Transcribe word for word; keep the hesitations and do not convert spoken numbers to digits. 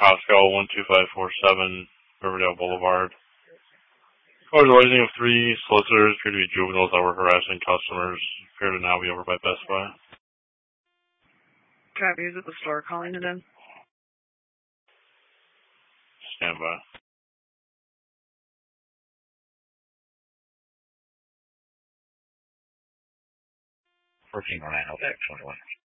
Pascal one two five four seven, Riverdale Boulevard. Callers arising of three solicitors appear to be juveniles that were harassing customers. Appear to now be over by Best Buy. Copy. Is it the store calling it in? Stand by. fourteen oh nine, oh back twenty-one.